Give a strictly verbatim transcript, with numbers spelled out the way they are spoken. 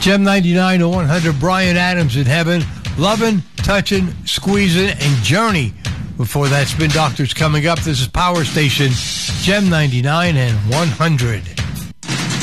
Gem ninety-nine to one hundred, Bryan Adams in Heaven. Lovin', Touchin', Squeezin', and Journey. Before that, Spin Doctors coming up. This is Power Station, Gem ninety-nine and one hundred.